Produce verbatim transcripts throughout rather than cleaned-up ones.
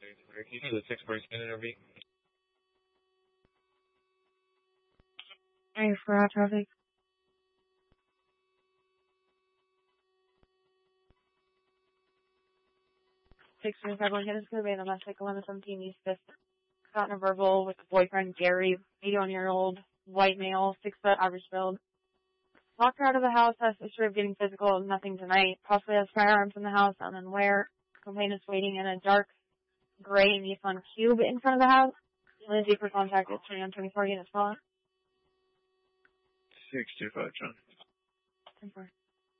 Can you do the six forty-seven interview? Hey, for hot traffic. six twenty-five one Gettysburg Survey, domestic eleven seventeen East Fifth. Gotten a verbal with boyfriend Gary, eighty-one-year-old, white male, six foot, average build. Locked her out of the house, has history of getting physical, nothing tonight. Possibly has firearms in the house, and then where complaint is waiting in a dark gray Nissan Cube in front of the house. Lindsay for contact at twenty-one twenty-four unit spot. six two five, John. ten four.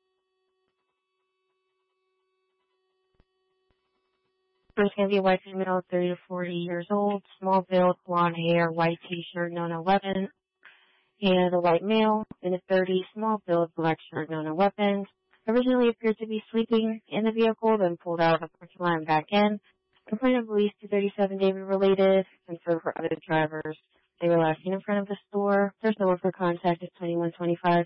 First going to be a white female, thirty to forty years old, small build, blonde hair, white t-shirt, no no weapons. And a white male in his thirties, small build, black shirt, no no weapons. Originally appeared to be sleeping in the vehicle, then pulled out of the parking lot and back in. Complaint of police two thirty-seven David related, concern for other drivers. They were last seen in front of the store. There's no one for contact at twenty-one twenty-five.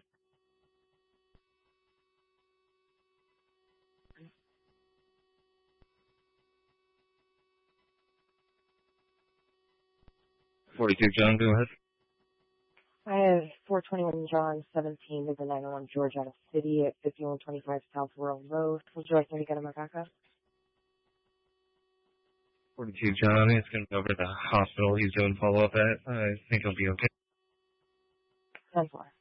forty-two, John, go ahead. I have four twenty-one John seventeen to the nine oh one George out of City at fifty-one twenty-five South World Road. Would you like me to get him a backup? forty-two, John, he's going to go over to the hospital he's doing follow-up at. I think he'll be okay. ten four.